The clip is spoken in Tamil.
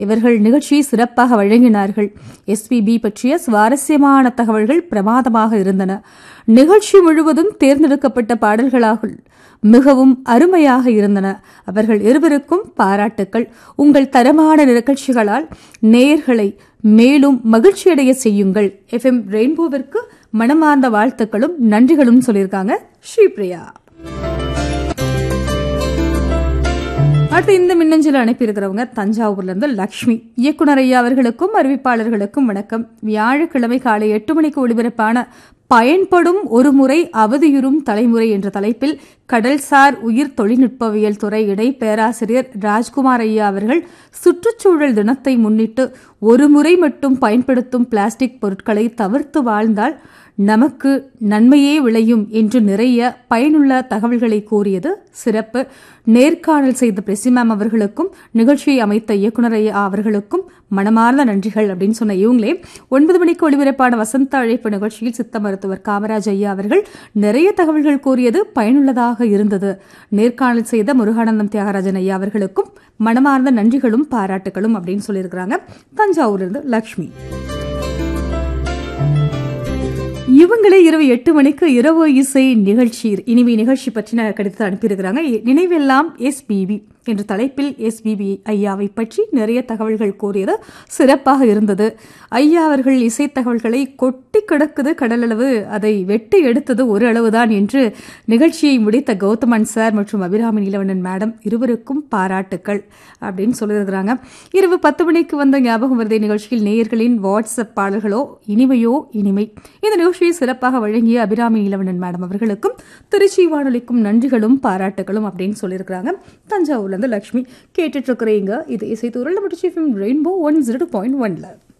இவர்கள் நிகழ்ச்சியை சிறப்பாக வழங்கினார்கள். எஸ்பிபி பற்றிய சுவாரஸ்யமான தகவல்கள் பிரமாதமாக இருந்தன. நிகழ்ச்சி முழுவதும் தேர்ந்தெடுக்கப்பட்ட பாடல்களாக மிகவும் அருமையாக இருந்தன. அவர்கள் இருவருக்கும் பாராட்டுக்கள். உங்கள் தரமான நிகழ்ச்சிகளால் நேயர்களை மேலும் மகிழ்ச்சியடைய செய்யுங்கள். FM ரெயின்போவிற்கு மனமார்ந்த வாழ்த்துக்களும் நன்றிகளும் சொல்லியிருக்காங்க ஸ்ரீபிரியா. அடுத்து இந்த மின்னஞ்சல் அனுப்பியிருக்கிறவங்க தஞ்சாவூர்ல இருந்து லக்ஷ்மி. இயக்குனர் ஐயா அவர்களுக்கும் அறிவிப்பாளர்களுக்கும் வணக்கம். வியாழக்கிழமை காலை 8 மணிக்கு ஒளிபரப்பான பயன்படும் ஒரு முறை அவதியுறும் தலைமுறை என்ற தலைப்பில் கடல்சார் உயிர் தொழில்நுட்பவியல் துறை இணை பேராசிரியர் ராஜ்குமார் ஐயா அவர்கள் சுற்றுச்சூழல் தினத்தை முன்னிட்டு ஒரு முறை மட்டும் பயன்படுத்தும் பிளாஸ்டிக் பொருட்களை தவிர்த்து வாழ்ந்தால் நமக்கு நன்மையே விளையும் என்று நிறைய பயனுள்ள தகவல்களை கூறியது சிறப்பு. நேர்காணல் செய்த பிரசிமேம் அவர்களுக்கும் நிகழ்ச்சியை அமைத்த இயக்குனர் ஐயா அவர்களுக்கும் மனமார்ந்த நன்றிகள் அப்படின்னு சொன்ன இவங்களே 9 மணிக்கு ஒளிபரப்பான வசந்த அழைப்பு நிகழ்ச்சியில் சித்த மருத்துவர் காமராஜ் ஐயா அவர்கள் நிறைய தகவல்கள் கூறியது பயனுள்ளதாக இருந்தது. நேர்காணல் செய்த முருகானந்தம் தியாகராஜன் ஐயா அவர்களுக்கும் மனமார்ந்த நன்றிகளும் பாராட்டுகளும் அப்படின்னு சொல்லியிருக்கிறாங்க தஞ்சாவூரிலிருந்து லக்ஷ்மி. இவங்களே இரவு 8 மணிக்கு இரவு இசை நிகழ்ச்சி இனிமை நிகழ்ச்சி பற்றின கடிதத்தை அனுப்பியிருக்கிறாங்க. நினைவெல்லாம் எஸ்பிபி என்ற தலைப்பில் எஸ்பிபி ஐயாவை பற்றி நிறைய தகவல்கள் கூறியது சிறப்பாக இருந்தது. ஐயா அவர்கள் இசை தகவல்களை கொட்டி கிடக்குது கடலளவு, அதை வெட்டி எடுத்தது ஒரு அளவுதான் என்று நிகழ்ச்சியை முடித்த கௌதமன் சார் மற்றும் அபிராமி நீலவண்ணன் மேடம் இருவருக்கும் பாராட்டுக்கள் அப்படின்னு சொல்லியிருக்கிறாங்க. இரவு 10 மணிக்கு வந்த ஞாபகம் வருதே நிகழ்ச்சியில் நேயர்களின் வாட்ஸ்அப் பாடல்களோ இனிமையோ இனிமை. இந்த நிகழ்ச்சியை சிறப்பாக வழங்கிய அபிராமி நீலவண்ணன் மேடம் அவர்களுக்கும் திருச்சி வானொலிக்கும் நன்றிகளும் பாராட்டுகளும் அப்படின்னு சொல்லியிருக்கிறாங்க தஞ்சாவூர்ல இருந்து லட்சுமி. கேட்டுட்டு இருக்கிறீங்க இது இசை தூரல் ரெயின்போ 102.1.